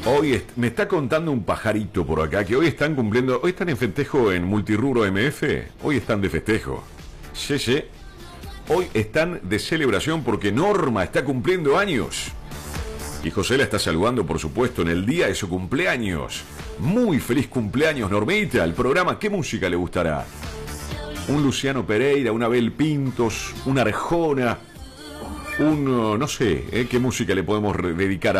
Hoy me está contando un pajarito por acá que hoy están cumpliendo, hoy están en festejo en Multirrubro MF, hoy están de festejo. Sí, sí. Hoy están de celebración porque Norma está cumpliendo años. Y José la está saludando, por supuesto, en el día de su cumpleaños. Muy feliz cumpleaños, Normita. El programa, ¿qué música le gustará? Un Luciano Pereira, una Abel Pintos, una Arjona, no sé, ¿qué música le podemos dedicar